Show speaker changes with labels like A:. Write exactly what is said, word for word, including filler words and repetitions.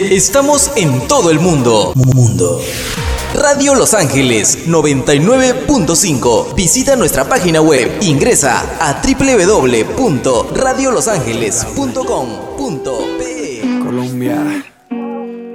A: Estamos en todo el mundo. Mundo. Radio Los Ángeles noventa y nueve punto cinco. Visita nuestra página web. Ingresa a doble u doble u doble u punto radio los ángeles punto com punto pe.
B: Colombia.